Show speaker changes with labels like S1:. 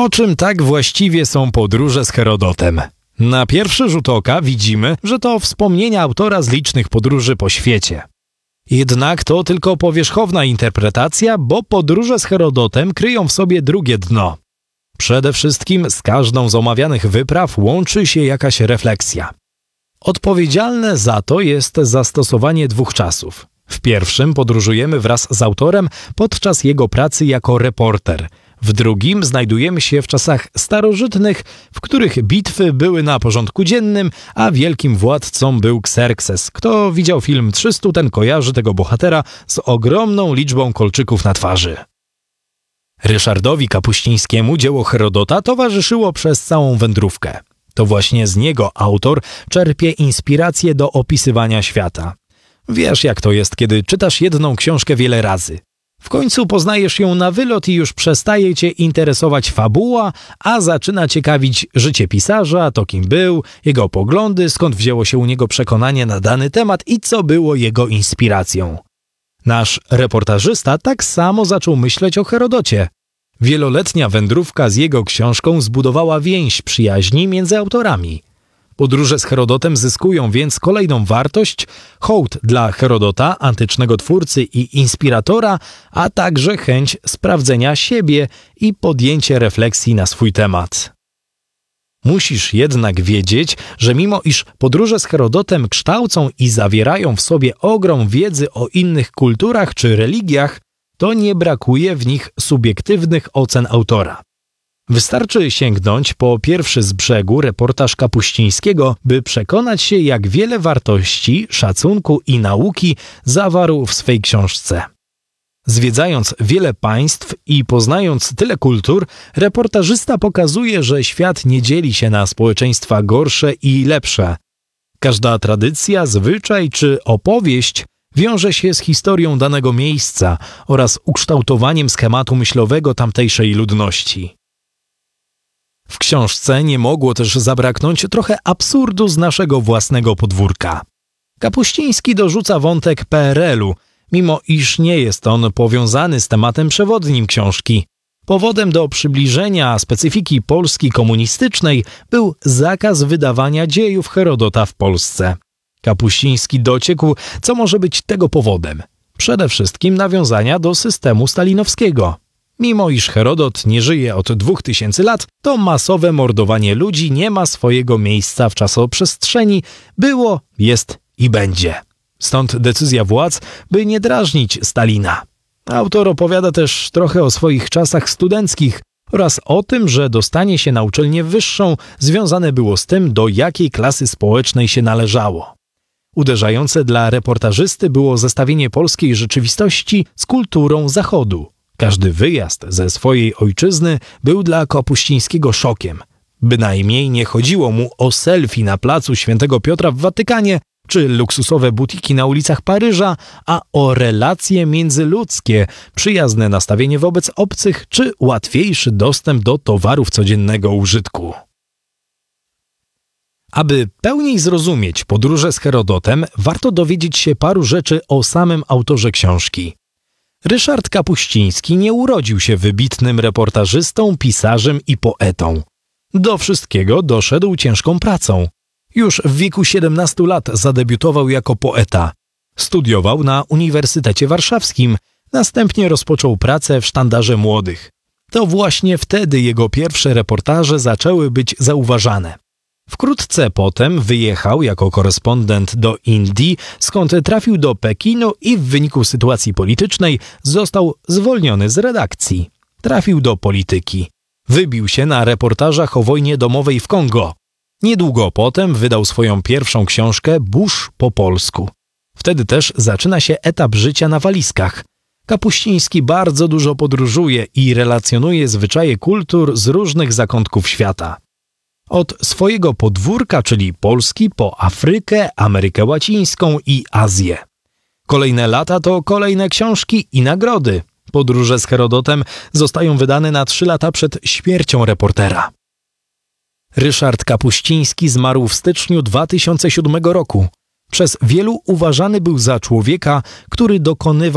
S1: O czym tak właściwie są podróże z Herodotem? Na pierwszy rzut oka widzimy, że to wspomnienia autora z licznych podróży po świecie. Jednak to tylko powierzchowna interpretacja, bo podróże z Herodotem kryją w sobie drugie dno. Przede wszystkim z każdą z omawianych wypraw łączy się jakaś refleksja. Odpowiedzialne za to jest zastosowanie dwóch czasów. W pierwszym podróżujemy wraz z autorem podczas jego pracy jako reporter. W drugim znajdujemy się w czasach starożytnych, w których bitwy były na porządku dziennym, a wielkim władcą był Xerxes. Kto widział film 300, ten kojarzy tego bohatera z ogromną liczbą kolczyków na twarzy. Ryszardowi Kapuścińskiemu dzieło Herodota towarzyszyło przez całą wędrówkę. To właśnie z niego autor czerpie inspirację do opisywania świata. Wiesz, jak to jest, kiedy czytasz jedną książkę wiele razy. W końcu poznajesz ją na wylot i już przestaje cię interesować fabuła, a zaczyna ciekawić życie pisarza, to kim był, jego poglądy, skąd wzięło się u niego przekonanie na dany temat i co było jego inspiracją. Nasz reportażysta tak samo zaczął myśleć o Herodocie. Wieloletnia wędrówka z jego książką zbudowała więź przyjaźni między autorami. Podróże z Herodotem zyskują więc kolejną wartość, hołd dla Herodota, antycznego twórcy i inspiratora, a także chęć sprawdzenia siebie i podjęcie refleksji na swój temat. Musisz jednak wiedzieć, że mimo iż podróże z Herodotem kształcą i zawierają w sobie ogrom wiedzy o innych kulturach czy religiach, to nie brakuje w nich subiektywnych ocen autora. Wystarczy sięgnąć po pierwszy z brzegu reportaż Kapuścińskiego, by przekonać się, jak wiele wartości, szacunku i nauki zawarł w swej książce. Zwiedzając wiele państw i poznając tyle kultur, reportażysta pokazuje, że świat nie dzieli się na społeczeństwa gorsze i lepsze. Każda tradycja, zwyczaj czy opowieść wiąże się z historią danego miejsca oraz ukształtowaniem schematu myślowego tamtejszej ludności. W książce nie mogło też zabraknąć trochę absurdu z naszego własnego podwórka. Kapuściński dorzuca wątek PRL-u, mimo iż nie jest on powiązany z tematem przewodnim książki. Powodem do przybliżenia specyfiki Polski komunistycznej był zakaz wydawania dziejów Herodota w Polsce. Kapuściński dociekł, co może być tego powodem. Przede wszystkim nawiązania do systemu stalinowskiego. Mimo iż Herodot nie żyje od 2000 lat, to masowe mordowanie ludzi nie ma swojego miejsca w czasoprzestrzeni, było, jest i będzie. Stąd decyzja władz, by nie drażnić Stalina. Autor opowiada też trochę o swoich czasach studenckich oraz o tym, że dostanie się na uczelnię wyższą związane było z tym, do jakiej klasy społecznej się należało. Uderzające dla reportażysty było zestawienie polskiej rzeczywistości z kulturą Zachodu. Każdy wyjazd ze swojej ojczyzny był dla Kapuścińskiego szokiem. Bynajmniej nie chodziło mu o selfie na placu Świętego Piotra w Watykanie czy luksusowe butiki na ulicach Paryża, a o relacje międzyludzkie, przyjazne nastawienie wobec obcych czy łatwiejszy dostęp do towarów codziennego użytku. Aby pełniej zrozumieć podróże z Herodotem, warto dowiedzieć się paru rzeczy o samym autorze książki. Ryszard Kapuściński nie urodził się wybitnym reportażystą, pisarzem i poetą. Do wszystkiego doszedł ciężką pracą. Już w wieku 17 lat zadebiutował jako poeta. Studiował na Uniwersytecie Warszawskim, następnie rozpoczął pracę w Sztandarze Młodych. To właśnie wtedy jego pierwsze reportaże zaczęły być zauważane. Wkrótce potem wyjechał jako korespondent do Indii, skąd trafił do Pekinu i w wyniku sytuacji politycznej został zwolniony z redakcji. Trafił do polityki. Wybił się na reportażach o wojnie domowej w Kongo. Niedługo potem wydał swoją pierwszą książkę Burz po polsku. Wtedy też zaczyna się etap życia na walizkach. Kapuściński bardzo dużo podróżuje i relacjonuje zwyczaje kultur z różnych zakątków świata. Od swojego podwórka, czyli Polski, po Afrykę, Amerykę Łacińską i Azję. Kolejne lata to kolejne książki i nagrody. Podróże z Herodotem zostają wydane na 3 lata przed śmiercią reportera. Ryszard Kapuściński zmarł w styczniu 2007 roku. Przez wielu uważany był za człowieka, który dokonywał